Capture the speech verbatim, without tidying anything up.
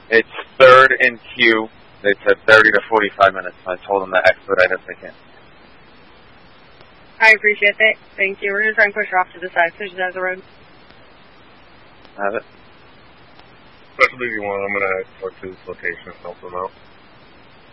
It's third in queue. They said thirty to forty-five minutes. I told them to expedite if they can. I appreciate that. Thank you. We're going to try and push her off to the side so she has the road. Have it. Especially if you want, I'm going to talk to this location and help them out.